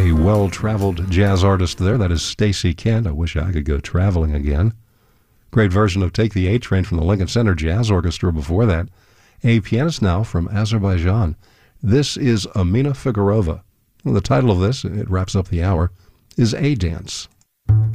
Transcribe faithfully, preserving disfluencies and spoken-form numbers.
A well-traveled jazz artist there. That is Stacey Kent. I wish I could go traveling again. Great version of Take the A Train from the Lincoln Center Jazz Orchestra before that. A pianist now from Azerbaijan. This is Amina Figurova. Well, the title of this, it wraps up the hour, is A Dance.